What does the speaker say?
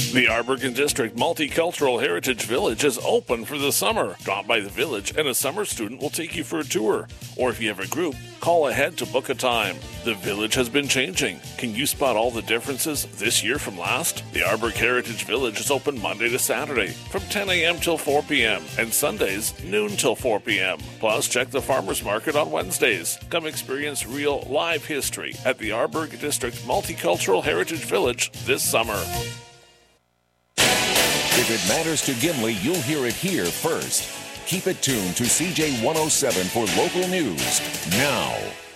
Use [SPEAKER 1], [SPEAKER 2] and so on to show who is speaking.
[SPEAKER 1] The Arborgen District Multicultural Heritage Village is open for the summer. Drop by the village and a summer student will take you for a tour. Or if you have a group, call ahead to book a time. The village has been changing. Can you spot all the differences this year from last? The Arborg Heritage Village is open Monday to Saturday from 10 a.m. till 4 p.m. and Sundays noon till 4 p.m. Plus, check the farmers market on Wednesdays. Come experience real live history at the Arborg District Multicultural Heritage Village this summer.
[SPEAKER 2] If it matters to Gimli, you'll hear it here first. Keep it tuned to CJ 107 for local news now.